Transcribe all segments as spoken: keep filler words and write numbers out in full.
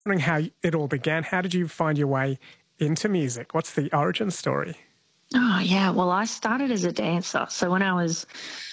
Wondering how it all began. How did you find your way into music? What's the origin story? Oh, yeah. Well, I started as a dancer. So when I was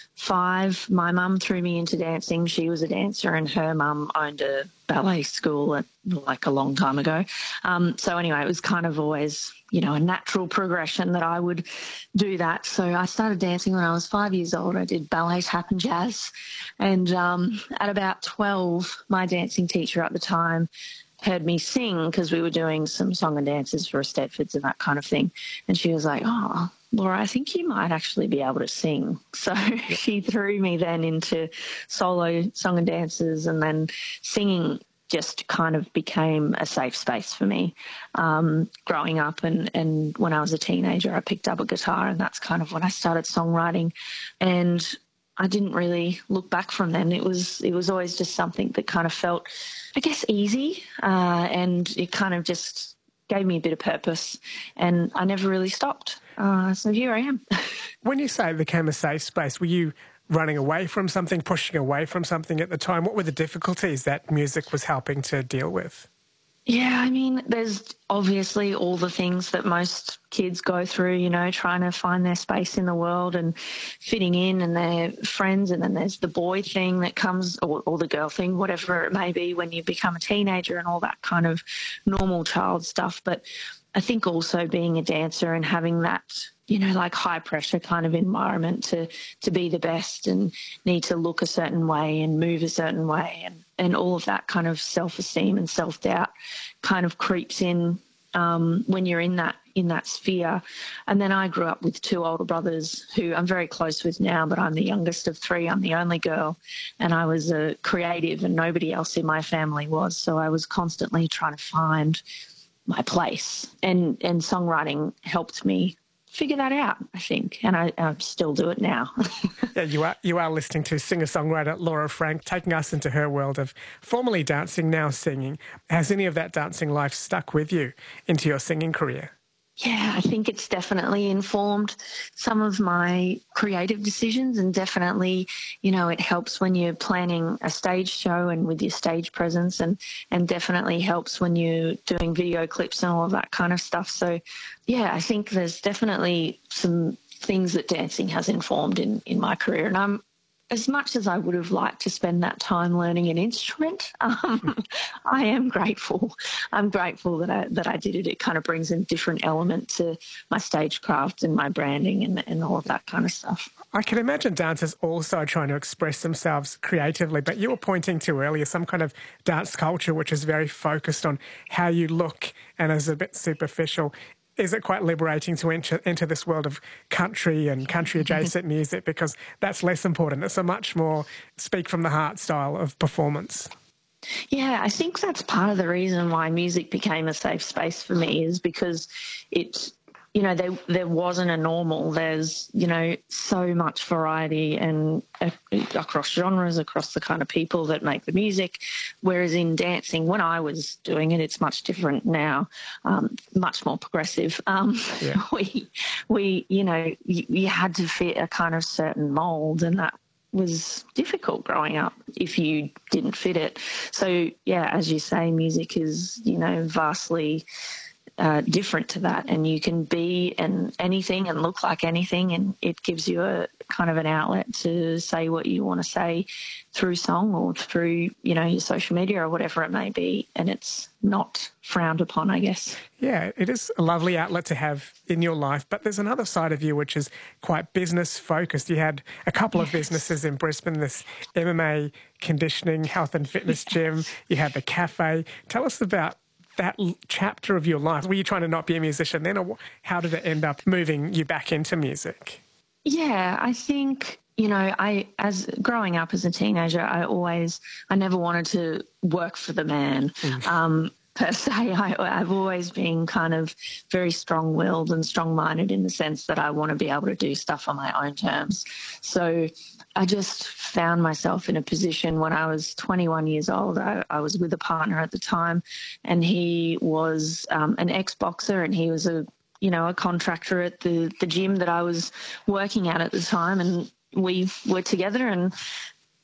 five, my mum threw me into dancing. She was a dancer and her mum owned a ballet school at, like a long time ago. Um, so anyway, it was kind of always, you know, a natural progression that I would do that. So I started dancing when I was five years old. I did ballet, tap and jazz. And um, at about twelve, my dancing teacher at the time heard me sing because we were doing some song and dances for Eisteddfods and that kind of thing. And she was like, oh, Laura, I think you might actually be able to sing. So she threw me then into solo song and dances, and then singing just kind of became a safe space for me. Um, growing up and, and when I was a teenager, I picked up a guitar, and that's kind of when I started songwriting. And I didn't really look back from then. It was it was always just something that kind of felt, I guess, easy, uh, and it kind of just gave me a bit of purpose, and I never really stopped. Uh, so here I am. When you say it became a safe space, were you running away from something, pushing away from something at the time? What were the difficulties that music was helping to deal with? Yeah, I mean, there's obviously all the things that most kids go through, you know, trying to find their space in the world and fitting in and their friends. And then there's the boy thing that comes, or, or the girl thing, whatever it may be, when you become a teenager and all that kind of normal child stuff. But I think also being a dancer and having that, you know, like high pressure kind of environment to, to be the best and need to look a certain way and move a certain way, and, and all of that kind of self-esteem and self-doubt kind of creeps in um, when you're in that in that sphere. And then I grew up with two older brothers who I'm very close with now, but I'm the youngest of three. I'm the only girl, and I was a creative and nobody else in my family was. So I was constantly trying to find my place, and, and songwriting helped me figure that out, I think, and I, I still do it now. Yeah, you are you are listening to singer-songwriter Laura Frank, taking us into her world of formerly dancing, now singing. Has any of that dancing life stuck with you into your singing career? Yeah, I think it's definitely informed some of my creative decisions, and definitely, you know, it helps when you're planning a stage show and with your stage presence, and, and definitely helps when you're doing video clips and all of that kind of stuff. So, yeah, I think there's definitely some things that dancing has informed in, in my career, and I'm, as much as I would have liked to spend that time learning an instrument, um, I am grateful. I'm grateful that I that I did it. It kind of brings a different element to my stagecraft and my branding and, and all of that kind of stuff. I can imagine dancers also trying to express themselves creatively, but you were pointing to earlier some kind of dance culture which is very focused on how you look and is a bit superficial. Is it quite liberating to enter, enter this world of country and country-adjacent music, because that's less important? It's a much more speak from the heart style of performance. Yeah, I think that's part of the reason why music became a safe space for me, is because it, you know, there there wasn't a normal. There's, you know, so much variety and uh, across genres, across the kind of people that make the music. Whereas in dancing, when I was doing it, it's much different now, um, much more progressive. Um, yeah. We, we, you know, you, you had to fit a kind of certain mould, and that was difficult growing up if you didn't fit it. So, yeah, as you say, music is, you know, vastly Uh, different to that, and you can be and anything and look like anything, and it gives you a kind of an outlet to say what you want to say through song or through, you know, your social media or whatever it may be, and it's not frowned upon, I guess. Yeah, it is a lovely outlet to have in your life, but there's another side of you which is quite business focused. You had a couple of businesses in Brisbane, this M M A conditioning, health and fitness gym, you had the cafe. Tell us about that chapter of your life. Were you trying to not be a musician then, or how did it end up moving you back into music? Yeah, I think, you know, I, as growing up as a teenager, I always, I never wanted to work for the man. Mm. Um, per se, I, I've always been kind of very strong-willed and strong-minded in the sense that I want to be able to do stuff on my own terms. So I just found myself in a position when I was twenty-one years old. I, I was with a partner at the time, and he was um, an ex-boxer, and he was a, you know, a contractor at the, the gym that I was working at at the time, and we were together, and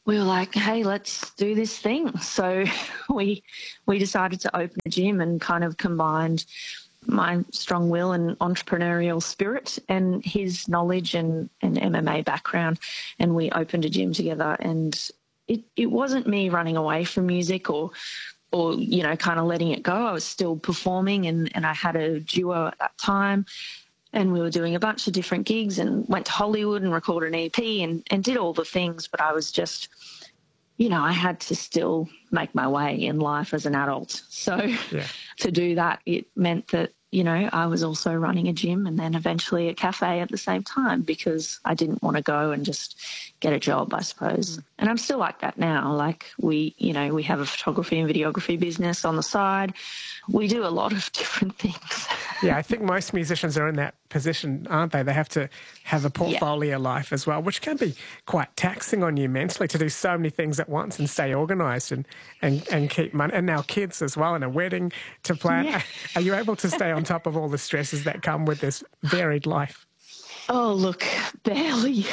we were like, hey, let's do this thing. So we we decided to open a gym and kind of combined my strong will and entrepreneurial spirit and his knowledge and, and M M A background. And we opened a gym together. And it, it wasn't me running away from music or, or you know, kind of letting it go. I was still performing, and, and I had a duo at that time. And we were doing a bunch of different gigs and went to Hollywood and recorded an E P and, and did all the things. But I was just, you know, I had to still make my way in life as an adult. So yeah. To do that, it meant that, you know, I was also running a gym and then eventually a cafe at the same time, because I didn't want to go and just get a job, I suppose. Mm. And I'm still like that now. Like we, you know, we have a photography and videography business on the side. We do a lot of different things. Yeah, I think most musicians are in that position, aren't they? They have to have a portfolio yeah. life as well, which can be quite taxing on you mentally to do so many things at once and stay organised and, and, and keep money. And now kids as well, and a wedding to plan. Yeah. Are you able to stay on top of all the stresses that come with this varied life? Oh, look, barely.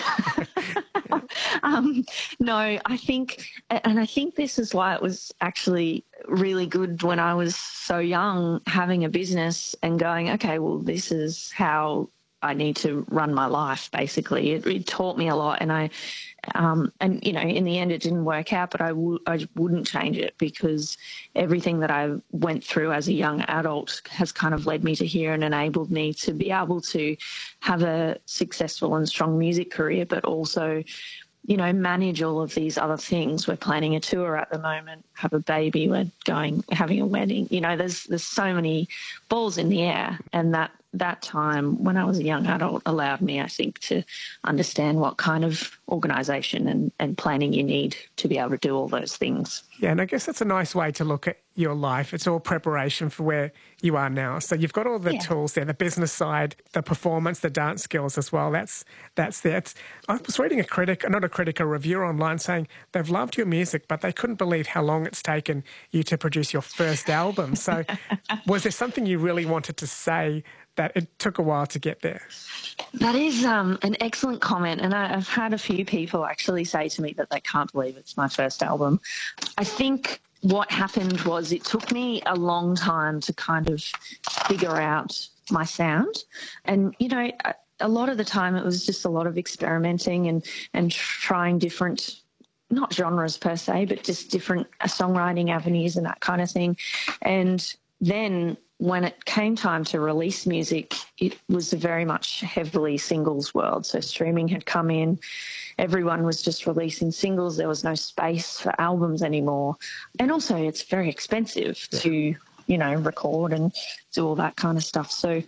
um, no, I think, and I think this is why it was actually really good when I was so young, having a business and going, okay, well, this is how I need to run my life, basically. It, it taught me a lot, and I, um, and, you know, in the end it didn't work out, but I, w- I wouldn't change it, because everything that I went through as a young adult has kind of led me to here and enabled me to be able to have a successful and strong music career, but also, you know, manage all of these other things. We're planning a tour at the moment, have a baby, we're going, having a wedding. You know, there's there's so many balls in the air, and that that time when I was a young adult allowed me, I think, to understand what kind of organisation and, and planning you need to be able to do all those things. Yeah, and I guess that's a nice way to look at your life. It's all preparation for where you are now. So you've got all the yeah. tools there, the business side, the performance, the dance skills as well. That's that's there. It's, I was reading a critic, not a critic, a reviewer online saying they've loved your music, but they couldn't believe how long it's taken you to produce your first album. So was there something you really wanted to say that it took a while to get there? That is um, an excellent comment, and I, I've had a few people actually say to me that they can't believe it's my first album. I think what happened was it took me a long time to kind of figure out my sound, and, you know, a, a lot of the time it was just a lot of experimenting and, and trying different, not genres per se, but just different songwriting avenues and that kind of thing. And then when it came time to release music, it was a very much heavily singles world. So streaming had come in. Everyone was just releasing singles. There was no space for albums anymore. And also it's very expensive yeah. to, you know, record and do all that kind of stuff. So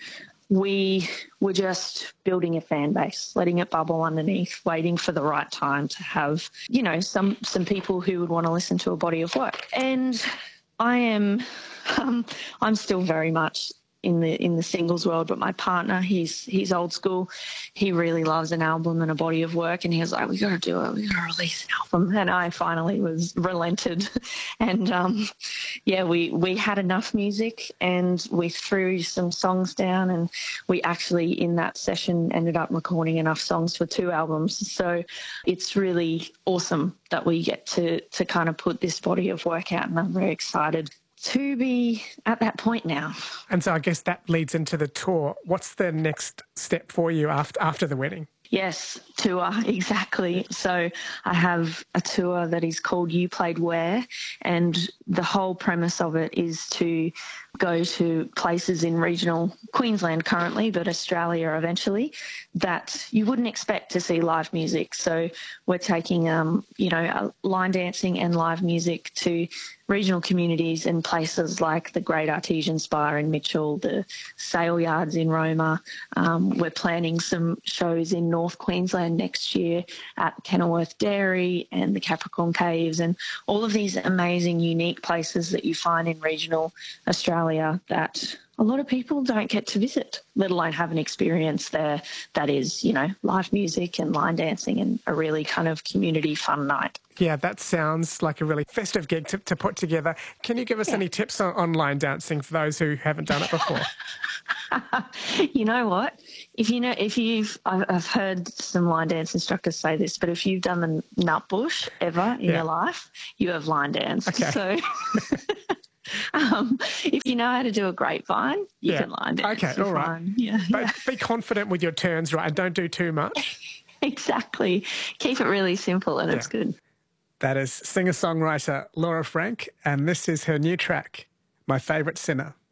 we were just building a fan base, letting it bubble underneath, waiting for the right time to have, you know, some, some people who would want to listen to a body of work. And I am, um, I'm still very much in the in the singles world, but my partner, he's he's old school. He really loves an album and a body of work, and he was like, "We got to do it. We got to release an album." And I finally was relented, and um, yeah, we we had enough music, and we threw some songs down, and we actually in that session ended up recording enough songs for two albums. So it's really awesome that we get to to kind of put this body of work out, and I'm very excited to be at that point now. And so I guess that leads into the tour. What's the next step for you after after the wedding? Yes, tour, exactly. So I have a tour that is called You Played Where, and the whole premise of it is to go to places in regional Queensland currently, but Australia eventually, that you wouldn't expect to see live music. So we're taking, um, you know, line dancing and live music to regional communities and places like the Great Artesian Spa in Mitchell, the Sale Yards in Roma. Um, we're planning some shows in North Queensland next year at Kenilworth Dairy and the Capricorn Caves, and all of these amazing, unique places that you find in regional Australia that a lot of people don't get to visit, let alone have an experience there that is, you know, live music and line dancing and a really kind of community fun night. Yeah, that sounds like a really festive gig to, to put together. Can you give us yeah. any tips on, on line dancing for those who haven't done it before? You know what? If you know, if you've, I've, I've heard some line dance instructors say this, but if you've done the nut bush ever in Yeah. your life, you have line danced. Okay. So um, if you know how to do a grapevine, you Yeah. can line dance. Okay, You're all right. fine. Yeah, But yeah. be confident with your turns, right? And don't do too much. Exactly. Keep it really simple and Yeah. it's good. That is singer-songwriter Laura Frank, and this is her new track, My Favourite Sinner.